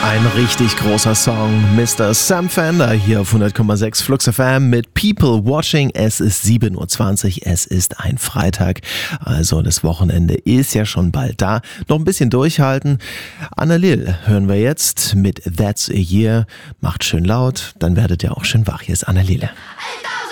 Ein richtig großer Song, Mr. Sam Fender hier auf 100,6 Flux FM mit People Watching. Es ist 7:20 Uhr, es ist ein Freitag, also das Wochenende ist ja schon bald da. Noch ein bisschen durchhalten. Anna Lil hören wir jetzt mit That's a Year. Macht schön laut, dann werdet ihr auch schön wach. Hier ist Anna Lil.